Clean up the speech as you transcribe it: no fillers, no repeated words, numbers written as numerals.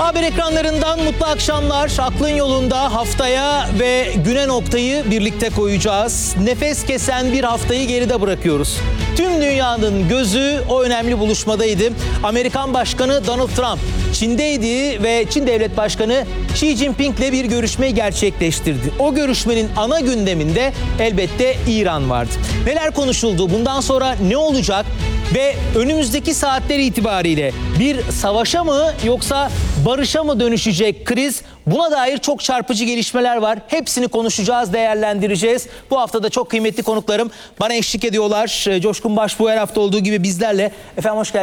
Haber ekranlarından mutlu akşamlar. Aklın yolunda haftaya ve güne noktayı birlikte koyacağız. Nefes kesen bir haftayı geride bırakıyoruz. Tüm dünyanın gözü o önemli buluşmadaydı. Amerikan Başkanı Donald Trump Çin'deydi ve Çin Devlet Başkanı Xi Jinping'le bir görüşme gerçekleştirdi. O görüşmenin ana gündeminde elbette İran vardı. Neler konuşuldu? Bundan sonra ne olacak? Ve önümüzdeki saatler itibariyle bir savaşa mı yoksa barışa mı dönüşecek kriz? Buna dair çok çarpıcı gelişmeler var. Hepsini konuşacağız, değerlendireceğiz. Bu hafta da çok kıymetli konuklarım bana eşlik ediyorlar. Coşkun Başbuğ her hafta olduğu gibi bizlerle. Efendim hoş geldiniz.